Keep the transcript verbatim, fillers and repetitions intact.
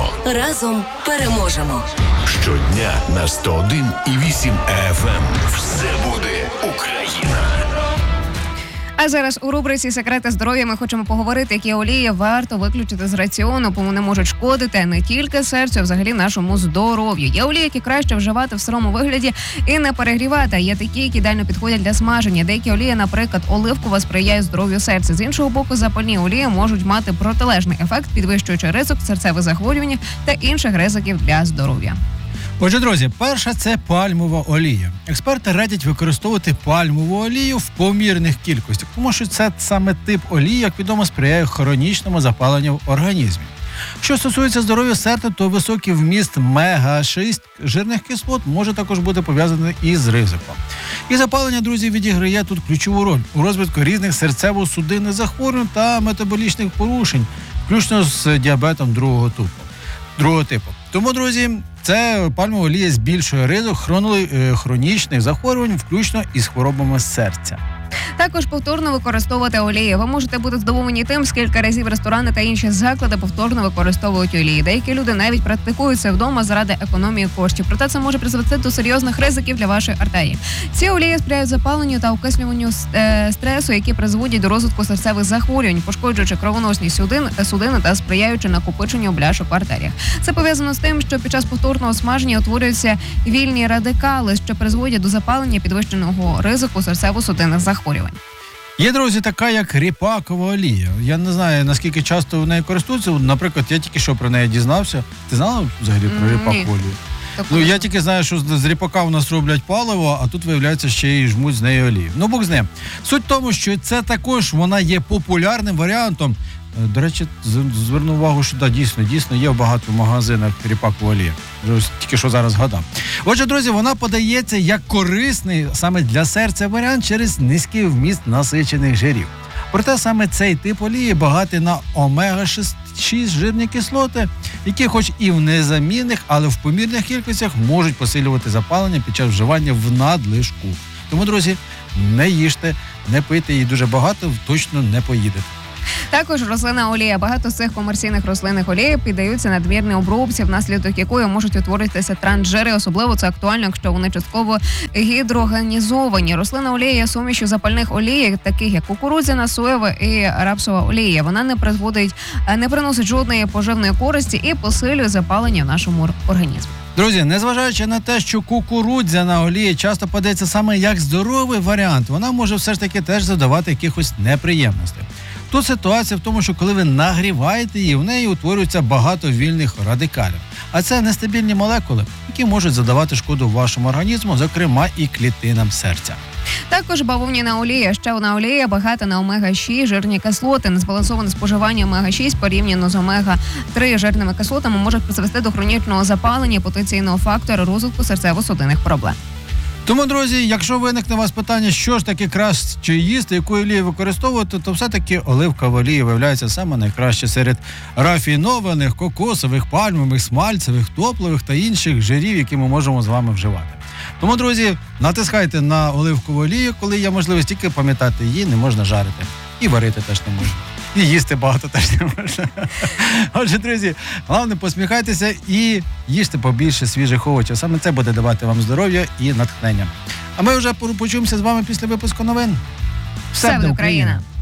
Разом переможемо. Щодня на сто один і вісім еф ем. Все буде Україна. А зараз у рубриці «Секрети здоров'я» ми хочемо поговорити, які олії варто виключити з раціону, бо вони можуть шкодити не тільки серцю, а взагалі нашому здоров'ю. Є олії, які краще вживати в сирому вигляді і не перегрівати, а є такі, які ідеально підходять для смаження. Деякі олії, наприклад, оливкова, сприяє здоров'ю серця. З іншого боку, запальні олії можуть мати протилежний ефект, підвищуючи ризик серцевих захворювань та інших ризиків для здоров'я. Отже, друзі, перша – це пальмова олія. Експерти радять використовувати пальмову олію в помірних кількостях, тому що це саме тип олії, як відомо, сприяє хронічному запаленню в організмі. Що стосується здоров'я серця, то високий вміст омега шість жирних кислот може також бути пов'язаний із ризиком. І запалення, друзі, відіграє тут ключову роль у розвитку різних серцево-судинних захворювань та метаболічних порушень, включно з діабетом другого типу. Другого типу. Тому, друзі, це пальмова олія збільшує ризик хронічних захворювань, включно із хворобами серця. Також повторно використовувати олії. Ви можете бути здивовані тим, скільки разів ресторани та інші заклади повторно використовують олії. Деякі люди навіть практикують це вдома заради економії коштів. Проте це може призвести до серйозних ризиків для вашої артерії. Ці олії сприяють запаленню та окислюванню стресу, які призводять до розвитку серцевих захворювань, пошкоджуючи кровоносні судини та сприяючи накопиченню бляшок в артеріях. Це пов'язано з тим, що під час повторного смаження утворюються вільні радикали, що призводять до запалення підвищеного ризику серцево-судинних захворювань. Є, друзі, така як ріпакова олія. Я не знаю, наскільки часто в неї користуються. Наприклад, я тільки що про неї дізнався. Ти знала взагалі про ріпакову олію? Ну, я тільки знаю, що з ріпака у нас роблять паливо, а тут, виявляється, ще й жмуть з неї олію. Ну, Бог з ним. Суть в тому, що це також вона є популярним варіантом. До речі, зверну увагу, що да, дійсно, дійсно є в багато магазинах ріпакова олія. Тільки що зараз згадав. Отже, друзі, вона подається як корисний саме для серця варіант через низький вміст насичених жирів. Проте саме цей тип олії багатий на омега шість жирні кислоти, які хоч і в незамінних, але в помірних кількостях можуть посилювати запалення під час вживання в надлишку. Тому, друзі, не їжте, не пийте її дуже багато, точно не поїдете. Також рослинна олія. Багато з цих комерційних рослинних олій піддаються надмірній обробці, внаслідок якої можуть утворитися трансжири. Особливо це актуально, якщо вони частково гідрогенізовані. Рослинна олія є сумішю запальних олій, таких як кукурудзяна, соєва і рапсова олія. Вона не призводить, не приносить жодної поживної користі і посилює запалення в нашому організмі. Друзі, незважаючи на те, що кукурудзяна олія часто подається саме як здоровий варіант, вона може все ж таки теж завдавати якихось неприємностей. Тут ситуація в тому, що коли ви нагріваєте її, в неї утворюється багато вільних радикалів. А це нестабільні молекули, які можуть завдавати шкоду вашому організму, зокрема і клітинам серця. Також бавовняна олія. Ще одна олія багата на омега шість жирні кислоти. Незбалансоване споживання омега шість порівняно з омега три жирними кислотами може призвести до хронічного запалення і потенційного фактора розвитку серцево-судинних проблем. Тому, друзі, якщо виникне у вас питання, що ж таки краще їсти, яку олію використовувати, то все-таки оливкова олія виявляється саме найкраще серед рафінованих, кокосових, пальмових, смальцевих, топливих та інших жирів, які ми можемо з вами вживати. Тому, друзі, натискайте на оливкову олію, коли є можливість, тільки пам'ятати, її не можна жарити. І варити теж не можна. І їсти багато теж не можна. Отже, друзі, головне, посміхайтеся і їжте побільше свіжих овочів. Саме це буде давати вам здоров'я і натхнення. А ми вже почуємося з вами після випуску новин. Все буде Україна!